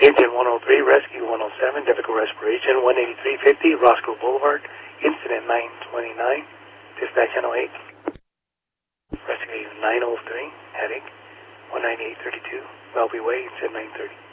Engine 103, rescue 107, difficult respiration, 18350, Roscoe Boulevard, incident 929, dispatch 108, rescue 903, headache, 19832, Welby Way, incident 930.